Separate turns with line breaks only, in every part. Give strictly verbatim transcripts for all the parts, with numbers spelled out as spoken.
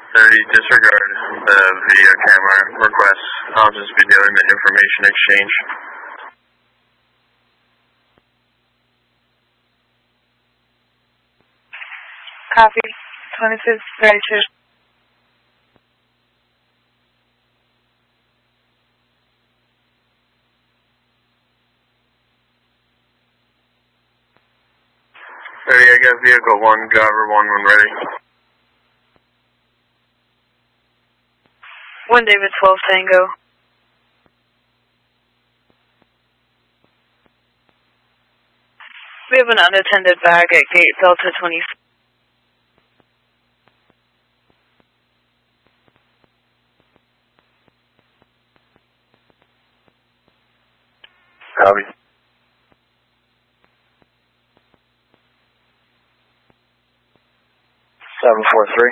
thirty, disregard the video camera request. I'll just be doing the information exchange.
Copy. twenty-six thirty-two.
thirty, I got vehicle one, driver one when ready.
one David twelve Tango. We have an unattended bag at gate Delta twenty.
Copy. seven four three.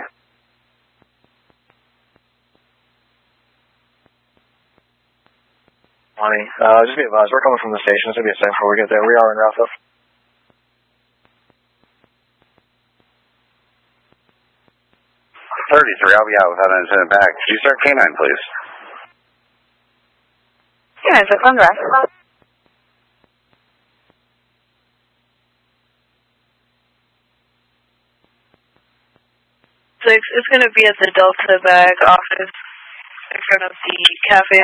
Money. Uh, just be advised, we're coming from the station. It's going to be a second before we get there. We are in route, though.
thirty-three, I'll be out without an incident back. Could you start K nine, please?
Yeah, it's a fun rest. So it's, it's going to be at the Delta Bag office in front of the cafe.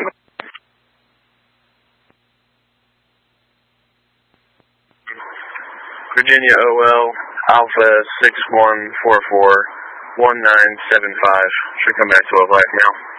Virginia O L Alpha six one four four one nine seven five should come back to a black male.